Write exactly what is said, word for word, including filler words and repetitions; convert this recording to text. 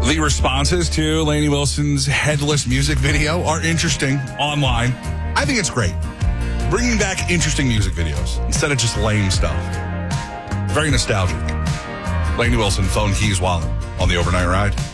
The responses to Lainey Wilson's Headless music video are interesting online. I think it's great. Bringing back interesting music videos instead of just lame stuff. Very nostalgic. Lainey Wilson, Phone Keys Wallet on the Overnight Ride.